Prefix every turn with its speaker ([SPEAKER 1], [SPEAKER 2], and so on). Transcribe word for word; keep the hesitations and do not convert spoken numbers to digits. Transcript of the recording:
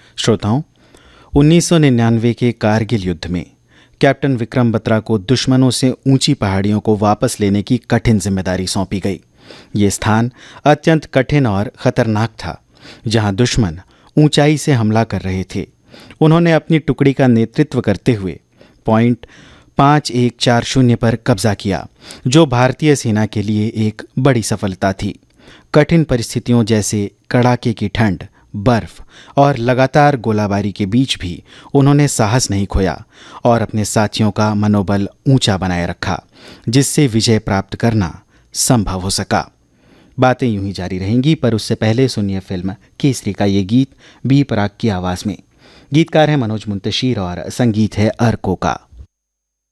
[SPEAKER 1] श्रोताओं, उन्नीस सौ निन्यानवे के कारगिल युद्ध में कैप्टन विक्रम बत्रा को दुश्मनों से ऊंची पहाड़ियों को वापस लेने की कठिन जिम्मेदारी सौंपी गई। ये स्थान अत्यंत कठिन और खतरनाक था, जहां दुश्मन ऊंचाई से हमला कर रहे थे। उन्होंने अपनी टुकड़ी का नेतृत्व करते हुए पॉइंट पाँच एक चार शून्य पर कब्जा किया, जो भारतीय सेना के लिए एक बड़ी सफलता थी। कठिन परिस्थितियों जैसे कड़ाके की ठंड, बर्फ और लगातार गोलाबारी के बीच भी उन्होंने साहस नहीं खोया और अपने साथियों का मनोबल ऊंचा बनाए रखा, जिससे विजय प्राप्त करना संभव हो सका। बातें यूं ही जारी रहेंगी, पर उससे पहले सुनिए फिल्म केसरी का ये गीत बी पराग की आवाज़ में। गीतकार हैं मनोज मुंतशिर और संगीत है अर्को का।